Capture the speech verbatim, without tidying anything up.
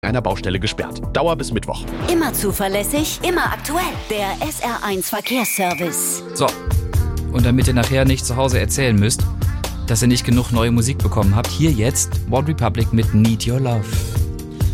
einer Baustelle gesperrt. Dauer bis Mittwoch. Immer zuverlässig, immer aktuell. Der S R eins Verkehrsservice. So, und damit ihr nachher nicht zu Hause erzählen müsst, dass ihr nicht genug neue Musik bekommen habt, hier jetzt OneRepublic mit Need Your Love.